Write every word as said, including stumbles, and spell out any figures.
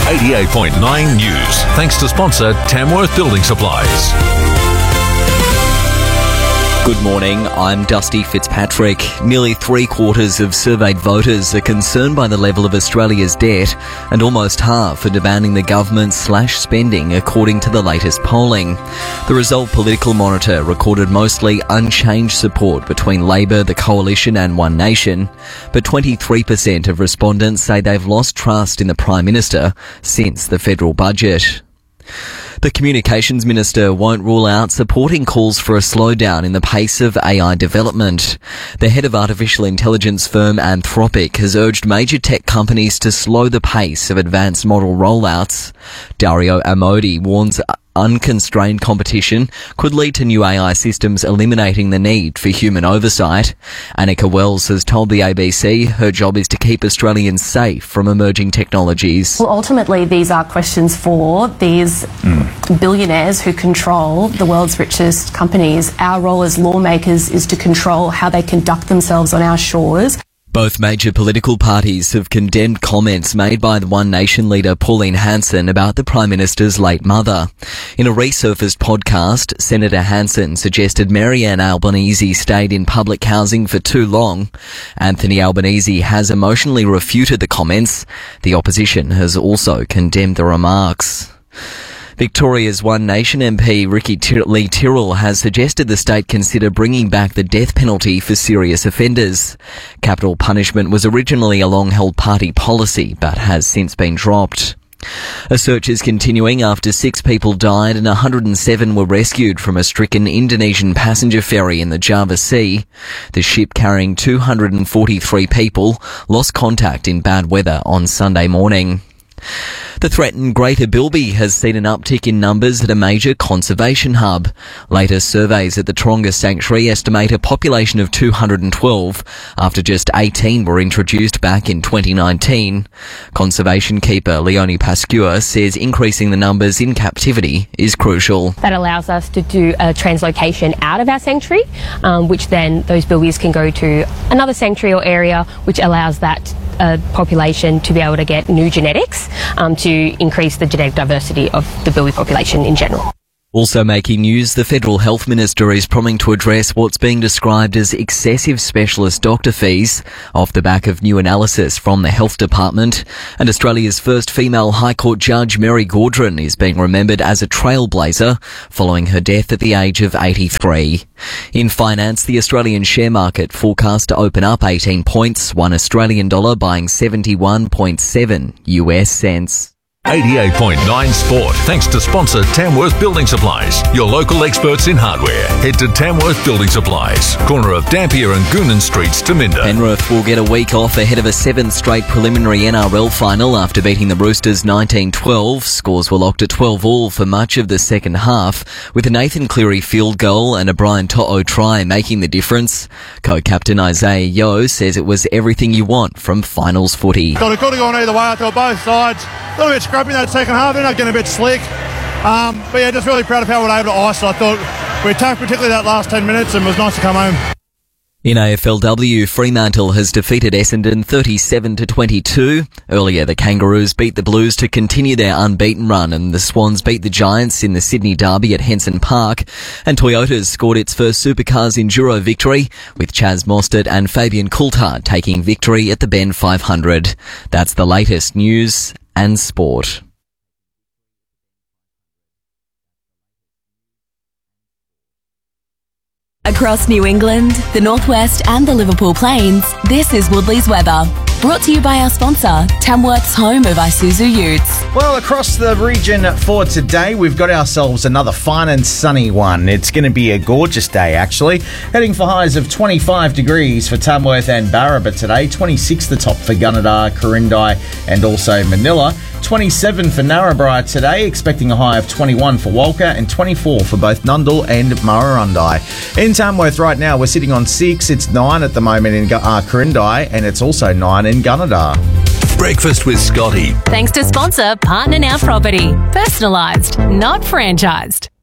eighty-eight point nine News. Thanks to sponsor Tamworth Building Supplies. Good morning, I'm Dusty Fitzpatrick. Nearly three quarters of surveyed voters are concerned by the level of Australia's debt, and almost half are demanding the government slash spending, according to the latest polling. The Result Political Monitor recorded mostly unchanged support between Labor, the Coalition and One Nation, but twenty-three percent of respondents say they've lost trust in the Prime Minister since the federal budget. The Communications Minister won't rule out supporting calls for a slowdown in the pace of A I development. The head of artificial intelligence firm Anthropic has urged major tech companies to slow the pace of advanced model rollouts. Dario Amodi warns unconstrained competition could lead to new A I systems eliminating the need for human oversight. Annika Wells has told the A B C her job is to keep Australians safe from emerging technologies. Well, ultimately, these are questions for these mm. billionaires who control the world's richest companies. Our role as lawmakers is to control how they conduct themselves on our shores. Both major political parties have condemned comments made by the One Nation leader Pauline Hanson about the Prime Minister's late mother. In a resurfaced podcast, Senator Hanson suggested Marianne Albanese stayed in public housing for too long. Anthony Albanese has emotionally refuted the comments. The opposition has also condemned the remarks. Victoria's One Nation M P Ricky Tir- Lee Tyrrell has suggested the state consider bringing back the death penalty for serious offenders. Capital punishment was originally a long-held party policy, but has since been dropped. A search is continuing after six people died and one hundred seven were rescued from a stricken Indonesian passenger ferry in the Java Sea. The ship carrying two hundred forty-three people lost contact in bad weather on Sunday morning. The threatened Greater Bilby has seen an uptick in numbers at a major conservation hub. Latest surveys at the Taronga Sanctuary estimate a population of two hundred twelve, after just eighteen were introduced back in twenty nineteen. Conservation keeper Leonie Pascua says increasing the numbers in captivity is crucial. That allows us to do a translocation out of our sanctuary, um, which then those bilbies can go to another sanctuary or area, which allows that uh, population to be able to get new genetics um, to increase the genetic diversity of the bilby population in general. Also making news, the Federal Health Minister is promising to address what's being described as excessive specialist doctor fees off the back of new analysis from the Health Department. And Australia's first female High Court judge, Mary Gaudron, is being remembered as a trailblazer following her death at the age of eighty-three. In finance, the Australian share market forecast to open up eighteen points, one Australian dollar buying seventy-one point seven U S cents. eighty-eight point nine Sport. Thanks to sponsor Tamworth Building Supplies, your local experts in hardware. Head to Tamworth Building Supplies, corner of Dampier and Goonan Streets, Taminda. Penrith will get a week off ahead of a seventh straight preliminary N R L final after beating the Roosters nineteen twelve. Scores were locked at twelve all for much of the second half, with a Nathan Cleary field goal and a Brian To'o try making the difference. Co-captain Isaiah Yeo says it was everything you want from finals footy. Got it, got it on either way. I thought both sides a little bit scrappy in that second half, ended up getting a bit slick. Um, but yeah, just really proud of how we were able to ice it. I thought we attacked particularly that last ten minutes and it was nice to come home. In A F L W, Fremantle has defeated Essendon thirty-seven to twenty-two. Earlier, the Kangaroos beat the Blues to continue their unbeaten run, and the Swans beat the Giants in the Sydney Derby at Henson Park. And Toyota's scored its first Supercars Enduro victory, with Chaz Mostert and Fabian Coulthard taking victory at the Bend five hundred. That's the latest news and sport. Across New England, the Northwest and the Liverpool Plains, this is Woodley's weather. Brought to you by our sponsor, Tamworth's home of Isuzu Utes. Well, across the region for today, we've got ourselves another fine and sunny one. It's going to be a gorgeous day, actually. Heading for highs of twenty-five degrees for Tamworth and Barraba today, twenty-six the top for Gunnedah, Corindai and also Manila, twenty-seven for Narrabri today, expecting a high of twenty-one for Walker and twenty-four for both Nundle and Murrurundi. In Tamworth right now, we're sitting on six. It's nine at the moment in uh, Corindai, and it's also nine in Gunnedah. Breakfast with Scotty. Thanks to sponsor Partner Now Property. Personalised, not franchised.